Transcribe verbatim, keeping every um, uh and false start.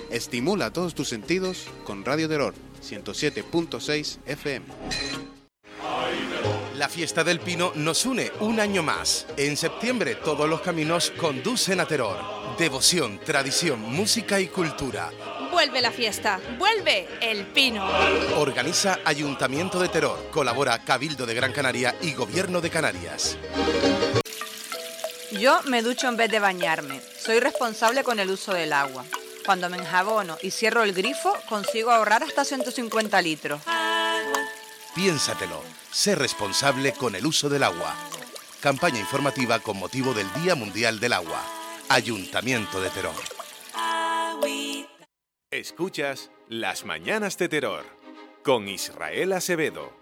Estimula todos tus sentidos con Radio Terror ciento siete punto seis F M. La fiesta del Pino nos une un año más. En septiembre todos los caminos conducen a Teror. Devoción, tradición, música y cultura. Vuelve la fiesta, vuelve el Pino. Organiza Ayuntamiento de Teror, colabora Cabildo de Gran Canaria y Gobierno de Canarias. Yo me ducho en vez de bañarme. Soy responsable con el uso del agua. Cuando me enjabono y cierro el grifo, consigo ahorrar hasta ciento cincuenta litros. Piénsatelo. Sé responsable con el uso del agua. Campaña informativa con motivo del Día Mundial del Agua. Ayuntamiento de Teror. Escuchas Las Mañanas de Teror con Israel Acevedo.